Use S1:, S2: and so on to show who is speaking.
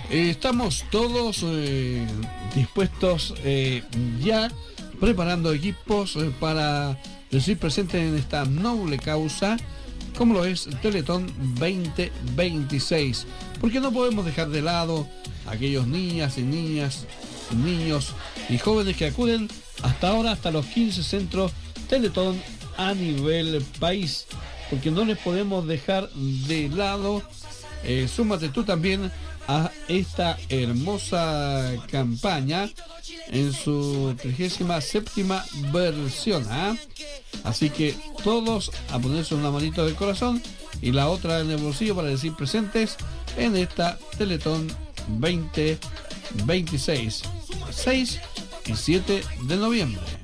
S1: Estamos todos dispuestos ya preparando equipos para decir presente en esta noble causa, como lo es Teletón 2026. Porque no podemos dejar de lado a aquellos niños y jóvenes que acuden hasta ahora hasta los 15 centros Teletón a nivel país, porque no les podemos dejar de lado. Súmate tú también a esta hermosa campaña en su 37ª versión, Así que todos a ponerse una manito del corazón y la otra en el bolsillo para decir presentes en esta Teletón 2026, 6 y 7 de noviembre.